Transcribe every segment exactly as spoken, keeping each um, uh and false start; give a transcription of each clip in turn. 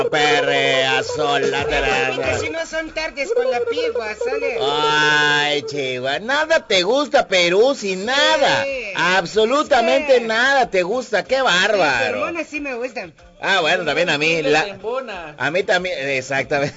Perrea sola. Repite si no son tardes con la pigua, sale. Ay, chiva, nada te gusta, Perú, sin nada. Absolutamente Sí. nada te gusta, qué bárbaro. Las hormonas sí me gustan. Ah, bueno, también a mí. La... Embona. A mí también, exactamente.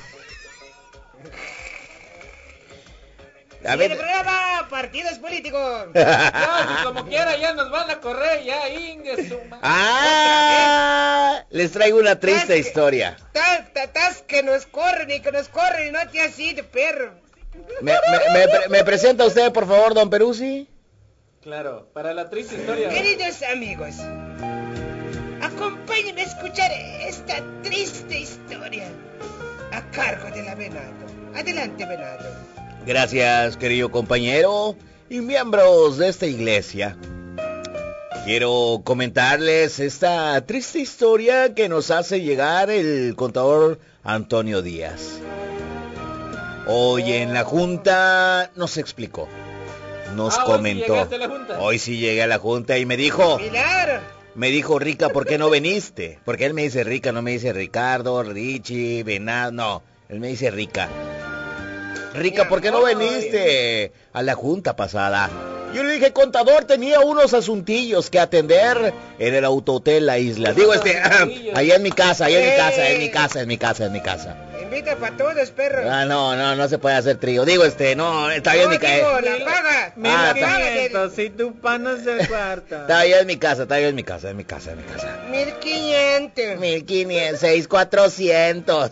A Y mí... el programa Partidos Políticos. Ya, si como quiera ya nos van a correr, ya, ingue su ma- Ah, les traigo una triste Es que- historia. Tas, tas, tas, que nos corren y que nos corren y no te así de perro. ¿Me, me, me, pre- me presenta usted, por favor, don Peruzzi? Claro, para la triste historia. Queridos amigos, acompáñenme a escuchar esta triste historia a cargo de la Venado. Adelante, Venado. Gracias, querido compañero y miembros de esta iglesia. Quiero comentarles esta triste historia que nos hace llegar el contador Antonio Díaz. Hoy en la junta nos explicó, nos Ah, hoy sí comentó. llegaste a la junta. Hoy sí llegué a la junta y me dijo, Milagro. me dijo, Rica, ¿por qué no viniste? Porque él me dice Rica, no me dice Ricardo, Richie, Venado, no, él me dice Rica. Rica, ¿por qué no viniste a la junta pasada? Yo le dije, contador, tenía unos asuntillos que atender en el autohotel La Isla. Digo, este, allá en mi casa, allá en mi casa, en mi casa, en mi casa, en mi casa. Invita para todos, perro. Ah, no, no, no se puede hacer trío. Digo, este, no, está bien No, en mi digo, casa. la paga. Ah, la está- paga del quinientos, si tu panas de cuarta. Está bien en mi casa, está bien en mi casa, en mi casa, en mi casa. mil quinientos. Mil quinientos, seis cuatrocientos.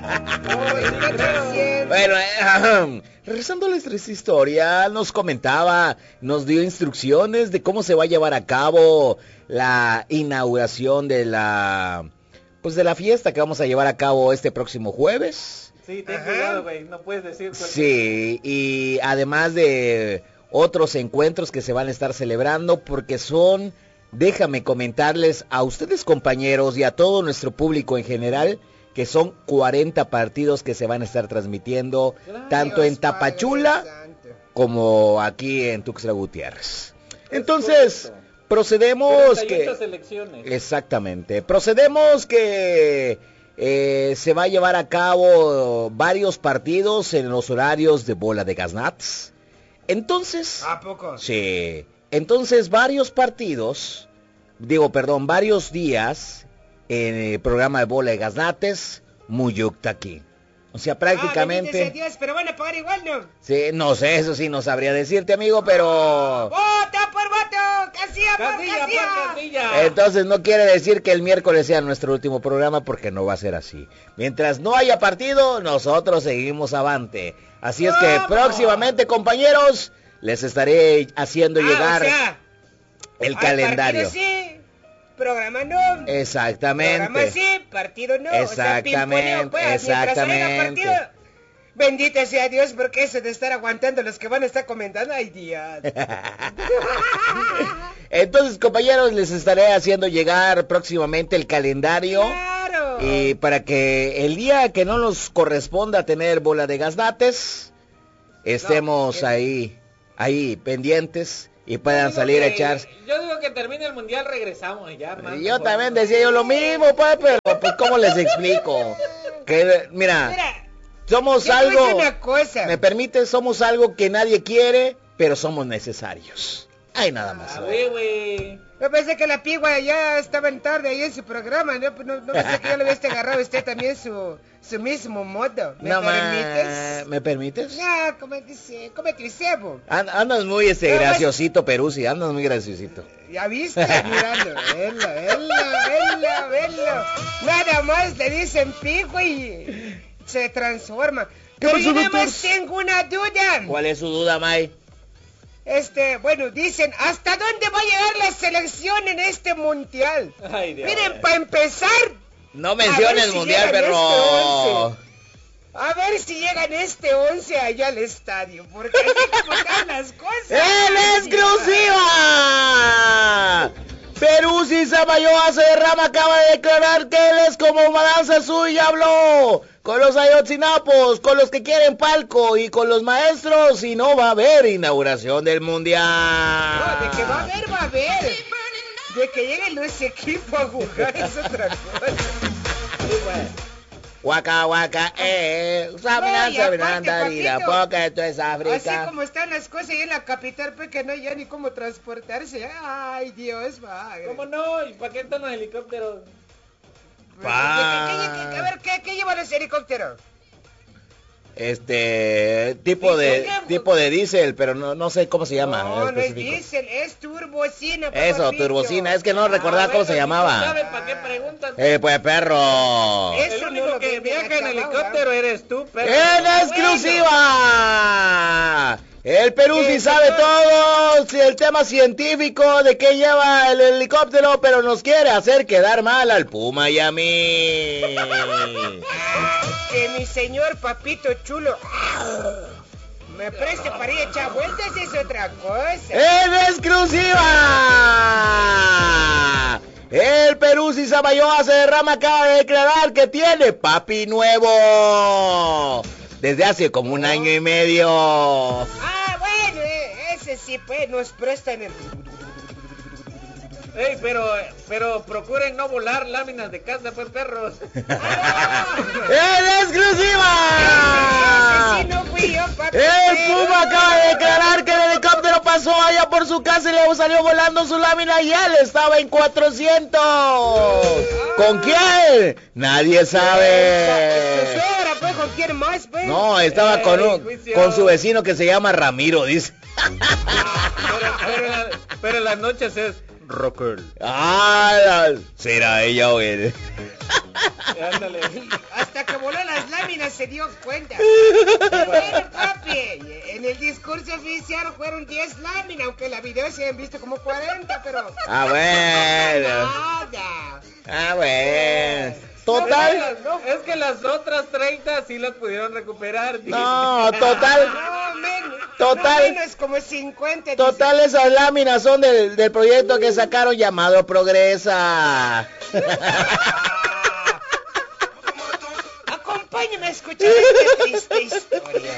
Bueno, eh, regresando a nuestra historia, nos comentaba, nos dio instrucciones de cómo se va a llevar a cabo la inauguración de la, pues de la fiesta que vamos a llevar a cabo este próximo jueves. Sí, ten Ajá. cuidado, güey, no puedes decir cualquier... Sí, y además de otros encuentros que se van a estar celebrando, porque son, déjame comentarles a ustedes compañeros y a todo nuestro público en general, que son cuarenta partidos que se van a estar transmitiendo, Gracias, tanto en Dios Tapachula Padre Santo. como aquí en Tuxtla Gutiérrez. Entonces, correcto. procedemos treinta y ocho que... selecciones. Exactamente, procedemos que eh, se va a llevar a cabo varios partidos en los horarios de bola de gaznats. Entonces, ¿A poco? sí, entonces varios partidos, digo, perdón, varios días en el programa de bola de gaznates, Muyucta aquí. O sea, Ah, bendito sea prácticamente, Dios, pero van a pagar igual, ¿no? sí, no sé, eso sí no sabría decirte, amigo, pero... ¡Voto por voto! ¡Casilla por Casilla por casilla! casilla. Entonces no quiere decir que el miércoles sea nuestro último programa, porque no va a ser así. Mientras no haya partido, nosotros seguimos avante. Así es que ¡Vamos! próximamente, compañeros, les estaré haciendo Ah, llegar o sea, el hay calendario. partido sí, programa no. Exactamente. Programa sí, partido no. Exactamente, O sea, pimponeo, pues, mientras haya exactamente. partido. Bendito sea Dios, porque eso de estar aguantando los que van a estar comentando, ay Dios. Entonces, compañeros, les estaré haciendo llegar próximamente el calendario. Claro. Y para que el día que no nos corresponda tener bola de gaznates, estemos No, ahí, ahí pendientes y puedan Yo salir a digo que- echar. Yo digo que termine el mundial, regresamos ya, man. Y yo Mejor, también ¿no? decía yo lo mismo, pues, pero pues cómo les explico. Que mira, Mira, somos yo te voy a algo, decir una cosa. me permite, somos algo que nadie quiere, pero somos necesarios. Ay, nada más. Ah, güey, güey. Yo pensé que la pigua ya estaba en tarde ahí en su programa, no, no, no pensé que ya le hubiese agarrado usted también su, su mismo modo. ¿Me No, ma- permites? ¿Me permites? Ya, como dice, como te cebo. An- Andas muy este No, graciosito, Peruzzi, andas muy graciosito. ¿Ya viste? Míralo, velo, velo, velo, velo. Nada más le dicen pico y se transforma. ¿Qué Pero pasó, yo nada doctor? más tengo una duda. ¿Cuál es su duda, May? Este, bueno, dicen, ¿hasta dónde va a llegar la selección en este mundial? Ay, Dios. Miren, para empezar, No A menciones ver el si mundial, llegan perro. este once. a ver si llegan este once allá al estadio, porque hay que contar las cosas. ¡En exclusiva! Peruzzi Samayoa Cerrama acaba de declarar que él es como Madame Sassou y habló con los ayotzinapos, con los que quieren palco y con los maestros, y no va a haber inauguración del mundial. No, de que va a haber, va a haber. De que lleguen los equipos a jugar es otra cosa. Waka waka, eh. Sabina, No, y sabina, aparte, andarira, papito, porque esto es África. Así como están las cosas ahí en la capital, pues que no hay ya ni cómo transportarse. Ay, Dios, madre. ¿Cómo no? ¿Y para qué están los helicópteros? Pa- ¿Qué- qué- qué- a ver, ¿qué, qué llevan los helicópteros? Este, tipo ¿Y de, por qué? tipo de diésel, pero no, no sé cómo se llama. No, no es específico. diésel, es turbocina. pues, Eso, papito. turbocina, es que no recordaba Ah, cómo se bueno, si tú llamaba. ¿Sabes para qué preguntas? Eh, pues perro. Es- El Eso único no lo que venden viaja en acá helicóptero eres tú, perro. ¡En exclusiva! El Perú sí ¿Qué, sabe señor? todo, sí, el tema científico de qué lleva el helicóptero, pero nos quiere hacer quedar mal al Puma y a mí. Que mi señor papito chulo me preste para ir a echar vueltas es otra cosa. ¡En exclusiva! El Perú si Samayoa se derrama acaba de declarar que tiene papi nuevo. Desde hace como un año y medio. Ah, bueno, eh, ese sí, pues, nos prestan el... Ey, pero, pero procuren no volar láminas de casa, pues, perros. ¡En exclusiva! Ese sí no fui yo, papi. El Puma acaba de declarar que el helicóptero pasó allá por su casa y le salió volando su lámina y él estaba en cuatrocientos. ¿Con quién? Nadie Tu sabe. suegra, pues, ¿con quién más, pues? No, estaba con, un- con su vecino que se llama Ramiro, dice. Pero, pero, en la- pero en las noches es Rocker. Ah, la- será ella o él. Ándale. Hasta que voló las láminas se dio cuenta. Bueno, papi, en el discurso oficial fueron diez láminas, aunque en la video se han visto como cuarenta, pero... Ah, bueno. Nada. Ah, bueno. Es Total. que las- es que las otras treinta sí las pudieron recuperar. No, total. No, men, Total. no menos como cincuenta. Total, esas láminas son del, del proyecto que sacaron llamado Progresa. Acompáñame a escuchar esta triste historia.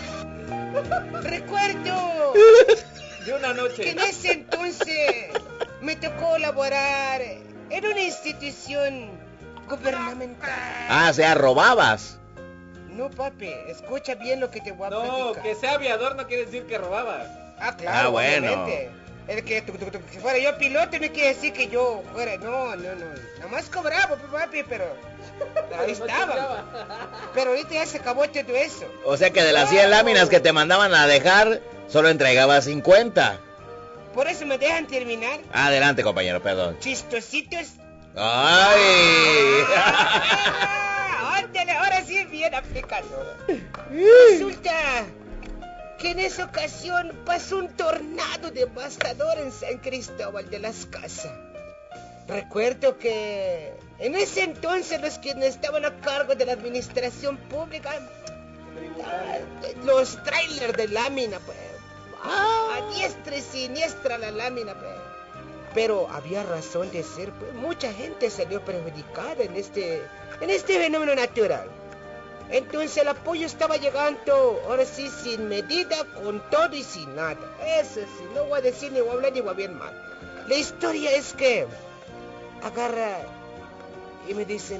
Recuerdo De una que noche. en ese entonces me tocó laborar en una institución gubernamental. Ah, o sea, robabas. No, papi, escucha bien lo que te voy a No, platicar. que sea aviador no quiere decir que robabas. Ah, claro, Ah, bueno. obviamente. El que tu, tu, tu, si fuera yo piloto no quiere decir que yo fuera, no, no, no. Nada más cobraba, pues, papi, pero ahí No estaba. chingaba. Pero ahorita ya se acabó todo eso. O sea que de las cien láminas que te mandaban a dejar, solo entregabas cincuenta. Por eso me dejan terminar. Adelante, compañero, perdón. Chistositos. ¡Ay! Ah, ándale, ahora sí bien aplicado. Resulta que en esa ocasión pasó un tornado devastador en San Cristóbal de las Casas. Recuerdo que en ese entonces los que estaban a cargo de la administración pública, ah, los trailers de lámina, pues, a diestra y siniestra la lámina, pues. Pero había razón de ser, pues mucha gente salió perjudicada en este, en este fenómeno natural. Entonces el apoyo estaba llegando, ahora sí, sin medida, con todo y sin nada. Eso sí, no voy a decir ni voy a hablar ni voy a bien mal. La historia es que agarra y me dicen,